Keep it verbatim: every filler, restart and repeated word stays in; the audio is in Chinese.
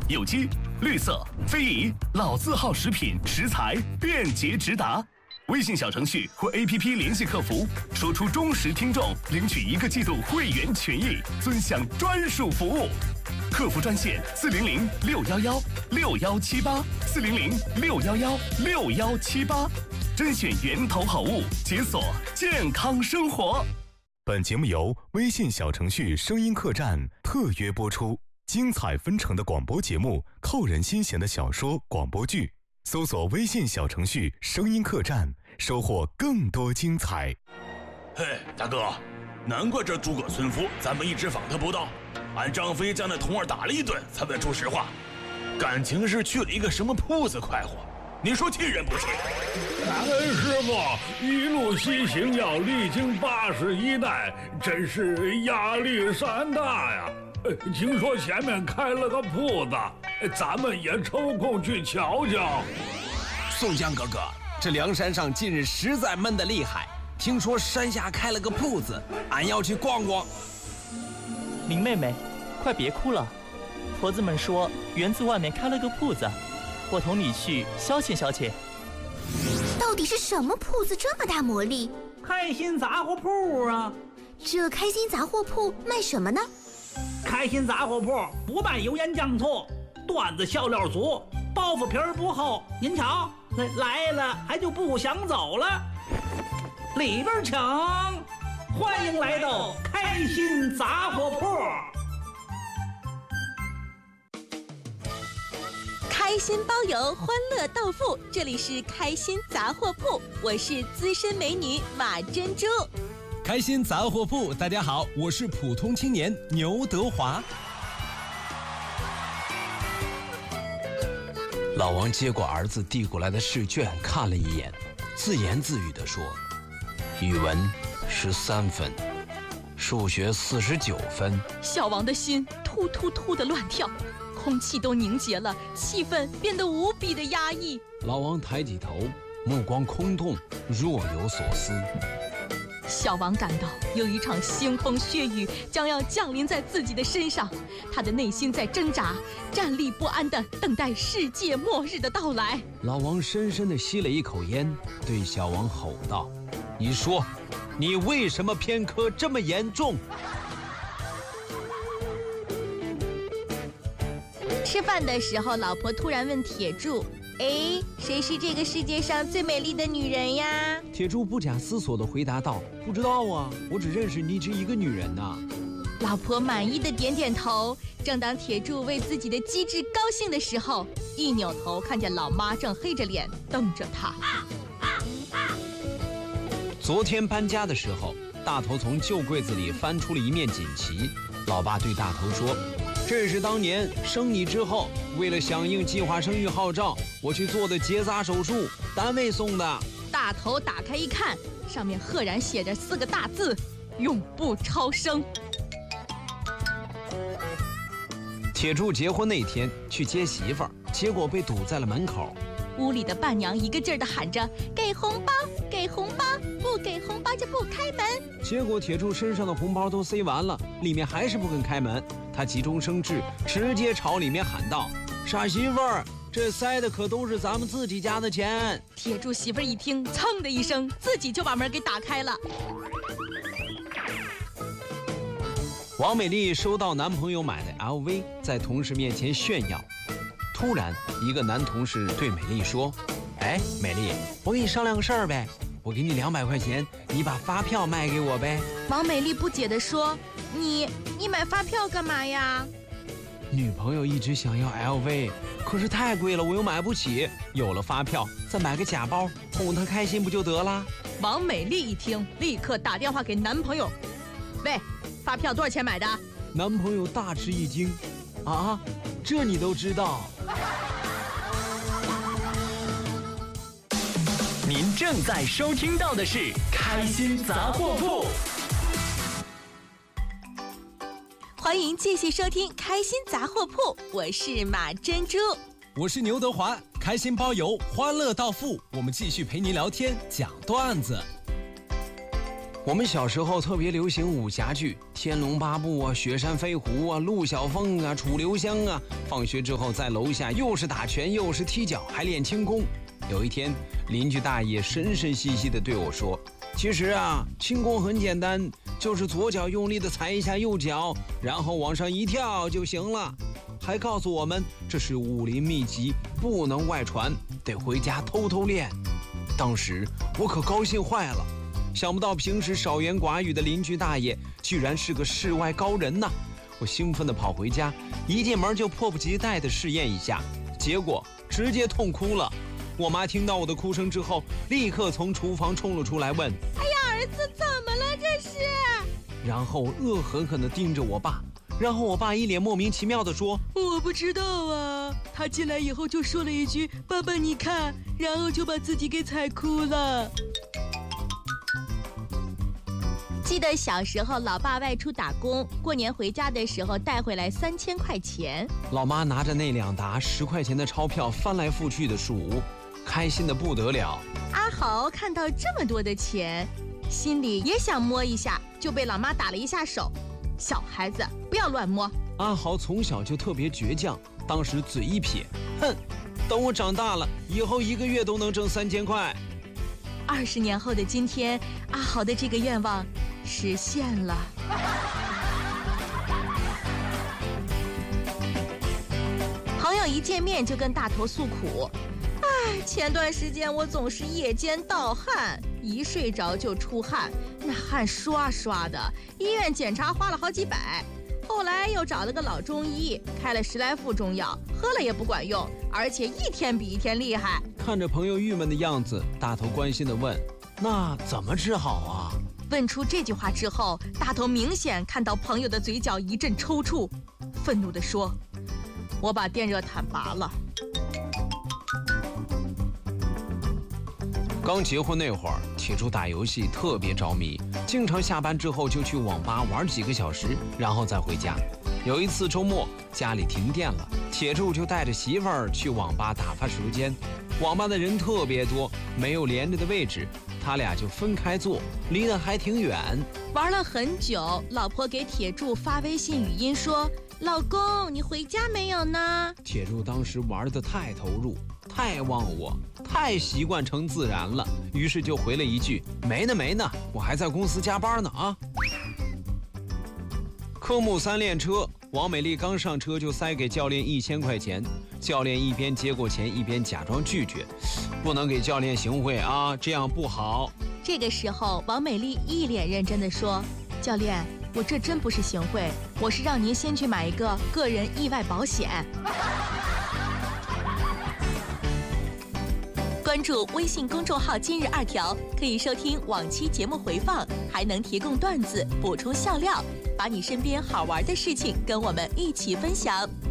有机、绿色、非遗、老字号食品食材便捷直达。微信小程序或 A P P 联系客服，说出忠实听众领取一个季度会员权益，尊享专属服务。客服专线四零零六幺幺六幺七八四零零六幺幺六幺七八，甄选源头好物，解锁健康生活。本节目由微信小程序声音客栈特约播出，精彩纷呈的广播节目，扣人心弦的小说广播剧，搜索微信小程序声音客栈，收获更多精彩。 嘿，大哥，难怪这诸葛村夫咱们一直访他不到，俺张飞将那童儿打了一顿才问出实话，感情是去了一个什么铺子快活，你说气人不气？ 感恩师傅一路西行要历经八十一代，真是压力山大呀。听说前面开了个铺子，咱们也抽空去瞧瞧。 宋江哥哥，这梁山上近日实在闷得厉害，听说山下开了个铺子，俺要去逛逛。 林妹妹，快别哭了，婆子们说园子外面开了个铺子，我同你去消遣消遣。 到底是什么铺子这么大魔力？ 开心杂货铺啊！ 这开心杂货铺卖什么呢？ 开心杂货铺不卖油盐酱醋，段子笑料足，包袱皮儿不厚。您瞧，来了还就不想走了。里边请，欢迎来到开心杂货铺。 开心包邮，欢乐到付，这里是开心杂货铺，我是资深美女马珍珠。 开心杂货铺，大家好，我是普通青年牛德华。老王接过儿子递过来的试卷，看了一眼，自言自语地说：语文十三分，数学四十九分。 小王的心突突突的乱跳，空气都凝结了，气氛变得无比的压抑。 老王抬起头，目光空洞，若有所思。 小王感到有一场腥风血雨将要降临在自己的身上，他的内心在挣扎，站立不安地等待世界末日的到来。 老王深深地吸了一口烟，对小王吼道：你说，你为什么偏科这么严重？ 吃饭的时候，老婆突然问铁柱：哎，谁是这个世界上最美丽的女人呀？ 铁柱不假思索地回答道：不知道啊，我只认识你这一个女人呐。 老婆满意的点点头。正当铁柱为自己的机智高兴的时候，一扭头看见老妈正黑着脸瞪着他。 昨天搬家的时候，大头从旧柜子里翻出了一面锦旗，老爸对大头说：这是当年生你之后，为了响应计划生育号召，我去做的结扎手术，单位送的。 大头打开一看，上面赫然写着四个大字：永不超生。 铁柱结婚那天去接媳妇儿，结果被堵在了门口。 屋里的伴娘一个劲儿地喊着：给红包，给红包，不给红包就不开门。 结果铁柱身上的红包都塞完了，里面还是不肯开门。他急中生智，直接朝里面喊道：傻媳妇儿，这塞的可都是咱们自己家的钱。 铁柱媳妇儿一听，噌的一声，自己就把门给打开了。 王美丽收到男朋友买的 L V， 在同事面前炫耀。突然，一个男同事对美丽说：哎，美丽，我跟你商量个事儿呗，我给你两百块钱，你把发票卖给我呗。 王美丽不解地说：你你买发票干嘛呀？ 女朋友一直想要 L V， 可是太贵了，我又买不起。有了发票，再买个假包，哄她开心不就得了？ 王美丽一听，立刻打电话给男朋友：喂，发票多少钱买的？ 男朋友大吃一惊：啊，这你都知道？ 您正在收听到的是开心杂货铺。 欢迎继续收听开心杂货铺，我是马珍珠， 我是牛德华。开心包邮，欢乐到付，我们继续陪您聊天讲段子。 我们小时候特别流行武侠剧，《天龙八部》啊，《雪山飞狐》啊，《陆小凤》啊，《楚留香》啊。放学之后在楼下又是打拳又是踢脚，还练轻功。有一天，邻居大爷神神兮兮地对我说：“其实啊，轻功很简单，就是左脚用力地踩一下右脚，然后往上一跳就行了。”还告诉我们这是武林秘籍，不能外传，得回家偷偷练。当时我可高兴坏了。想不到平时少言寡语的邻居大爷居然是个世外高人呐！我兴奋地跑回家，一进门就迫不及待地试验一下，结果直接痛哭了。我妈听到我的哭声之后，立刻从厨房冲了出来问：“ 哎呀，儿子怎么了这是？” 然后恶狠狠地盯着我爸，然后我爸一脸莫名其妙地说：“ 我不知道啊。”他进来以后就说了一句：“爸爸你看”，然后就把自己给踩哭了。记得小时候，老爸外出打工，过年回家的时候带回来三千块钱。 老妈拿着那两沓十块钱的钞票翻来覆去的数，开心的不得了。 阿豪看到这么多的钱，心里也想摸一下，就被老妈打了一下手。小孩子不要乱摸。 阿豪从小就特别倔强，当时嘴一撇，哼，等我长大了，以后一个月都能挣三千块。 二十年后的今天，阿豪的这个愿望实现了。朋友一见面就跟大头诉苦：“哎，前段时间我总是夜间盗汗，一睡着就出汗，那汗刷刷的，医院检查花了好几百。后来又找了个老中医，开了十来副中药，喝了也不管用，而且一天比一天厉害。” 看着朋友郁闷的样子，大头关心地问：“那怎么治好啊？” 问出这句话之后，大头明显看到朋友的嘴角一阵抽搐，愤怒地说：“我把电热毯拔了。” 刚结婚那会儿，铁柱打游戏特别着迷，经常下班之后就去网吧玩几个小时，然后再回家。有一次周末家里停电了，铁柱就带着媳妇儿去网吧打发时间。网吧的人特别多，没有连着的位置，他俩就分开坐，离得还挺远。 玩了很久，老婆给铁柱发微信语音说：“老公，你回家没有呢？” 铁柱当时玩得太投入，太忘我，太习惯成自然了，于是就回了一句：“没呢没呢，我还在公司加班呢啊。”科目三练车，王美丽刚上车就塞给教练一千块钱，教练一边接过钱一边假装拒绝：“不能给教练行贿啊，这样不好。” 这个时候，王美丽一脸认真地说：“教练，我这真不是行贿，我是让您先去买一个个人意外保险。”关注微信公众号今日二条，可以收听往期节目回放，还能提供段子、补充笑料，把你身边好玩的事情跟我们一起分享。